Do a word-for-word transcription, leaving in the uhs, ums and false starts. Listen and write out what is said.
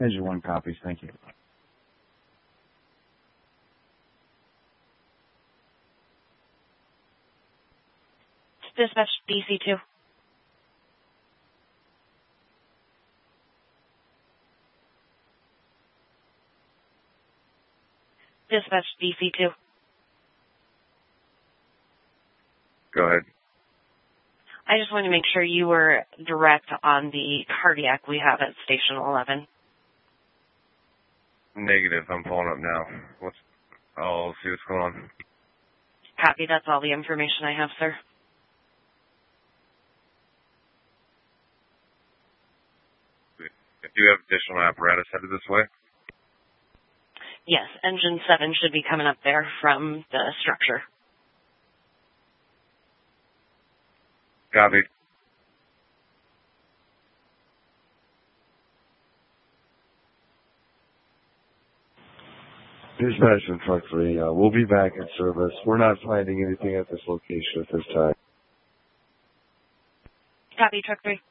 Engine one copies, thank you. Dispatch D C two. Dispatch D C two. Go ahead. I just wanted to make sure you were direct on the cardiac we have at Station eleven. Negative. I'm pulling up now. What's? I'll see what's going on. Copy. That's all the information I have, sir. Do you have additional apparatus headed this way? Yes, engine seven should be coming up there from the structure. Copy. Dispatch and Truck three, uh, we'll be back in service. We're not finding anything at this location at this time. Copy, Truck three.